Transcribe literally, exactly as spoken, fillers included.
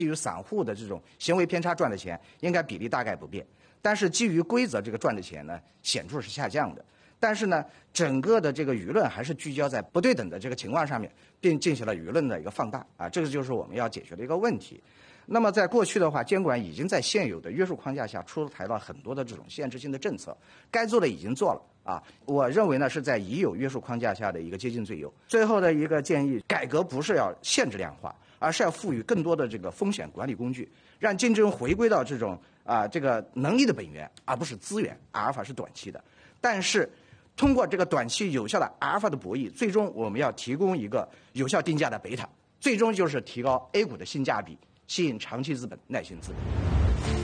基于散户的这种行为偏差赚的钱，应该比例大概不变。但是基于规则这个赚的钱呢，显著是下降的。但是呢，整个的这个舆论还是聚焦在不对等的这个情况上面，并进行了舆论的一个放大啊，这个就是我们要解决的一个问题。那么在过去的话，监管已经在现有的约束框架下出台了很多的这种限制性的政策，该做的已经做了啊。我认为呢是在已有约束框架下的一个接近最优。最后的一个建议，改革不是要限制量化，而是要赋予更多的这个风险管理工具，让竞争回归到这种啊这个能力的本源，而不是资源。阿尔法是短期的，但是通过这个短期有效的阿尔法的博弈，最终我们要提供一个有效定价的贝塔，最终就是提高 A 股的性价比，吸引长期资本、耐心资本。